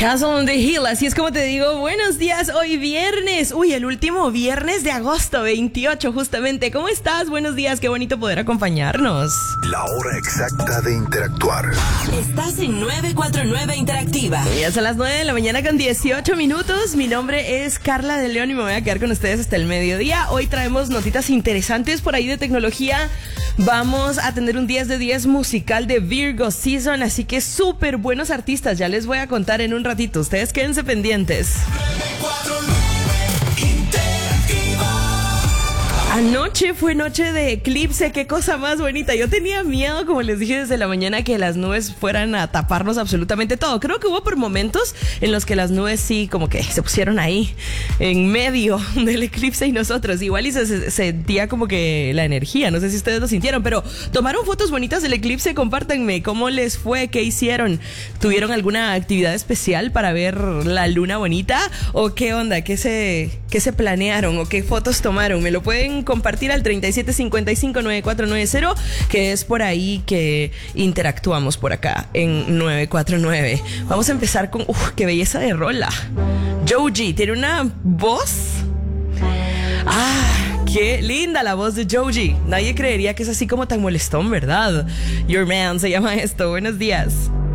Castle on the Hill, así es como te digo, buenos días, hoy viernes, el último viernes de agosto, 28 justamente. ¿Cómo estás? Buenos días, qué bonito poder acompañarnos. La hora exacta de interactuar. Estás en 949 Interactiva. Ya son las 9 de la mañana con 18 minutos, mi nombre es Carla de León y me voy a quedar con ustedes hasta el mediodía. Hoy traemos notitas interesantes por ahí de tecnología. Vamos a tener un 10 de 10 musical de Virgo Season, así que súper buenos artistas, ya les voy a contar en un ratito, ustedes quédense pendientes. Anoche fue noche de eclipse, qué cosa más bonita. Yo tenía miedo, como les dije desde la mañana, que las nubes fueran a taparnos absolutamente todo. Creo que hubo por momentos en los que las nubes sí como que se pusieron ahí en medio del eclipse y nosotros. Igual y se sentía como que la energía, no sé si ustedes lo sintieron, pero tomaron fotos bonitas del eclipse, compártanme cómo les fue, qué hicieron. ¿Tuvieron alguna actividad especial para ver la luna bonita? ¿O qué onda? ¿Qué se planearon? ¿O qué fotos tomaron? Me lo pueden compartir al 37559490, que es por ahí que interactuamos por acá en 949. Vamos a empezar con qué belleza de rola. Joji tiene una voz. Qué linda la voz de Joji. Nadie creería que es así como tan molestón, ¿verdad? Your Man se llama esto. Buenos días.